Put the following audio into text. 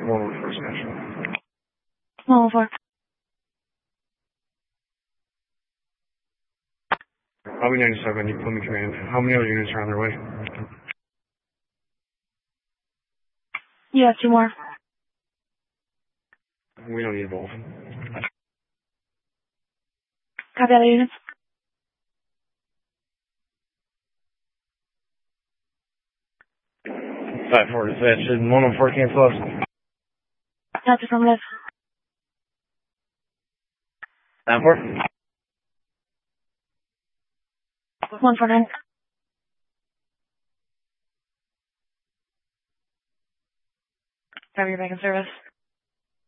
first national. 104. Bobby 97, you put me command. How many other units are on their way? You have 2 more. We don't need both. Copy other units. 5-4 dispatch, 104 cancel us. That's affirmative. 9-4. 149. Have your back in service.